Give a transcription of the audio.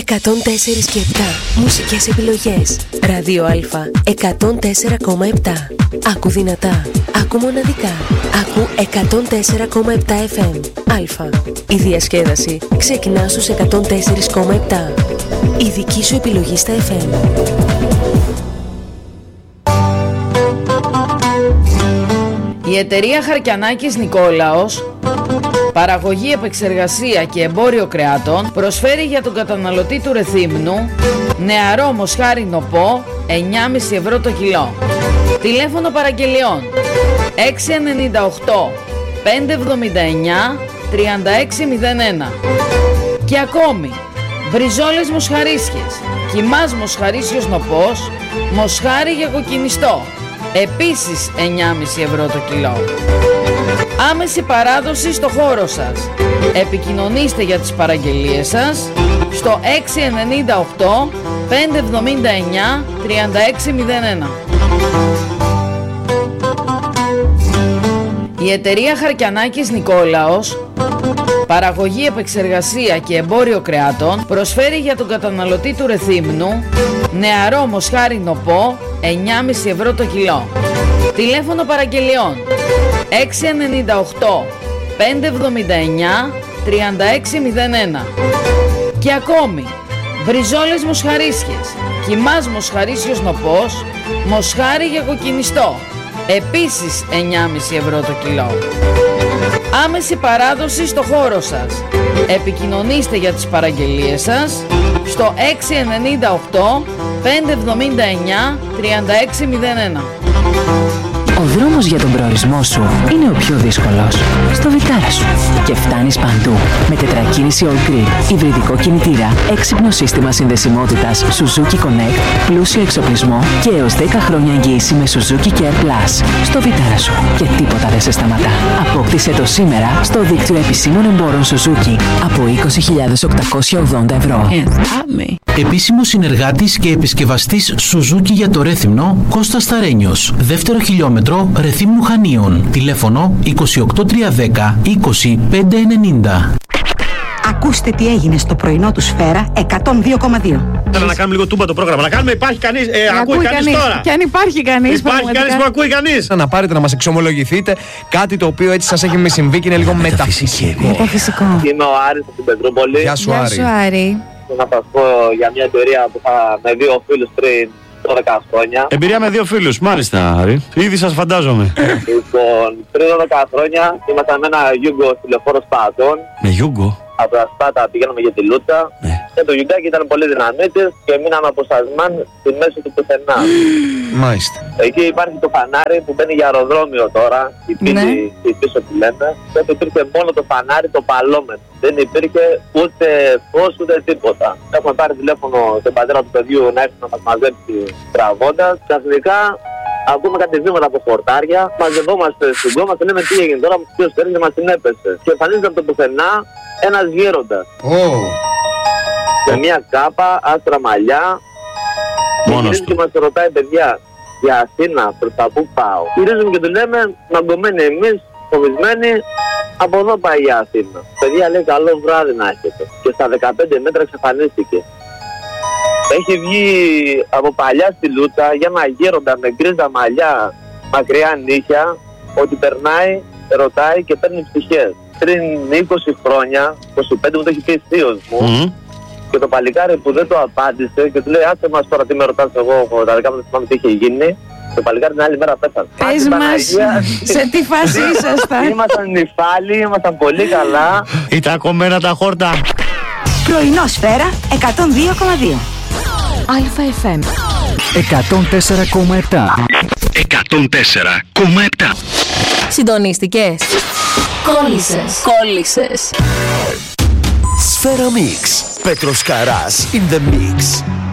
104 και 7. Μουσικές επιλογές. Ράδιο Α 104,7. Άκου δυνατά. Άκου μοναδικά. Άκου 104,7 FM. Α. Η διασκέδαση ξεκινά στους 104,7. Η δική σου επιλογή στα FM. Η εταιρεία Χαρκιανάκης Νικόλαος, παραγωγή, επεξεργασία και εμπόριο κρεάτων, προσφέρει για τον καταναλωτή του Ρεθύμνου νεαρό μοσχάρι νοπό 9,5 ευρώ το κιλό. Τηλέφωνο παραγγελιών 698 579 3601. Και ακόμη μπριζόλες μοσχαρίσιες, κιμάς μοσχαρίσιος νοπός, μοσχάρι για κοκκινιστό, επίσης 9,5 ευρώ το κιλό. Άμεση παράδοση στο χώρο σας. Επικοινωνήστε για τις παραγγελίες σας στο 698 579 3601. Η εταιρεία Χαρκιανάκης Νικόλαος, παραγωγή, επεξεργασία και εμπόριο κρεάτων, προσφέρει για τον καταναλωτή του Ρεθύμνου νεαρό μοσχάρι νοπό 9,5 ευρώ το κιλό. Τηλέφωνο παραγγελιών 698 579 3601. Και ακόμη μπριζόλες μοσχαρίσιες, κιμάς μοσχαρίσιος νοπός, μοσχάρι για κοκκινιστό, επίσης 9,5 ευρώ το κιλό. Άμεση παράδοση στο χώρο σας. Επικοινωνήστε για τις παραγγελίες σας στο 698 579 3601. Ο δρόμος για τον προορισμό σου είναι ο πιο δύσκολος. Στο Βιτάρα σου. Και φτάνεις παντού. Με τετρακίνηση All Green, υβριδικό κινητήρα, έξυπνο σύστημα συνδεσιμότητας Suzuki Connect, πλούσιο εξοπλισμό και έως 10 χρόνια εγγύηση με Suzuki Care Plus. Στο Βιτάρα σου. Και τίποτα δεν σε σταματά. Απόκτησε το σήμερα στο δίκτυο επισήμων εμπόρων Suzuki από 20.880 ευρώ. Επίσημος συνεργάτης και επισκευαστής Suzuki για το Ρέθυμνο, Κώστας Σταρένιος. Δεύτερο χιλιόμετρο Ρεθύμνου Χανίων. Τηλέφωνο 28310 20590. Ακούστε τι έγινε στο πρωινό του Σφαίρα 102,2. Θέλω να κάνουμε λίγο τούμπα το πρόγραμμα. Να κάνουμε, υπάρχει κανείς, ακούει κανείς τώρα. Και αν υπάρχει κανείς. Υπάρχει κανείς που ακούει κανείς. Να πάρετε να μας εξομολογηθείτε κάτι το οποίο έτσι σας έχει μη συμβεί και είναι λίγο μεταφυσικό. Είμαι ο Άρης από την Πετρούπολη. Γεια σου Άρη. Να σας πω για μια εμπειρία που είχα με δύο φίλους πριν 12 χρόνια. Εμπειρία με δύο φίλους, μάλιστα Άρη. Ήδη σας φαντάζομαι. Λοιπόν, πριν 12 χρόνια ήμασταν με ένα Γιούγκο στη Λεωφόρο Σπάτων. Με Γιούγκο. Από τα Σπάτα πηγαίναμε για τη Λούτσα. Και το Γιουγκάκι ήταν πολύ δυναμίτης και μείναμε αποσπασμάν στη μέση του πουθενά. Μάλιστα. Εκεί υπάρχει το φανάρι που μπαίνει για αεροδρόμιο τώρα, η πύλη πίσω που λέμε. Τότε υπήρχε μόνο το φανάρι, το παλόμετρο. Δεν υπήρχε ούτε φως ούτε τίποτα. Έχουμε πάρει τηλέφωνο στον πατέρα του παιδιού να έρθει να μας μαζέψει τραβώντας. Ξαφνικά ακούμε κάτι βήματα από χορτάρια. Μαζευόμαστε στην κόμμα και λέμε τι έγινε τώρα, ποιος έρθει και μας την έπεσε. Και εμφανίζεται από το πουθενά ένας γέροντας. Σε μια κάπα, άστρα μαλλιά. Μόνος του. Και μας ρωτάει, παιδιά, για Αθήνα, προς τα πού πάω. Γυρίζουμε και του λέμε, μαγκωμένοι εμείς, φοβισμένοι, από εδώ πάει η Αθήνα. Παιδιά, λέει, καλό βράδυ να έχετε. Και στα 15 μέτρα εξαφανίστηκε. Έχει βγει από παλιά στη Λούτσα για ένα γέροντα με γκρίζα μαλλιά, μακριά νύχια, ότι περνάει, ρωτάει και παίρνει ψυχές. Πριν 20 χρόνια, 25 μου το έχει πει θείος μου, και το παλικάρι που δεν το απάντησε και του λέει, άσε μας τώρα τι με ρωτάς εγώ, τα δικά μου δεν θυμάμαι τι είχε γίνει. Το παλικάρι την άλλη μέρα πέθανε. Πες μας, σε τι φάση ήσασταν. Ήμασταν νυφάλοι, ήμασταν πολύ καλά. Ήταν κομμένα τα χόρτα. Πρωινό Σφαίρα 102,2. ΑΕΦΜ 104,7. 104,7. Συντονίστηκες. Κόλλησες. Σφαίρα Mix. Πέτρος Καράς in the mix.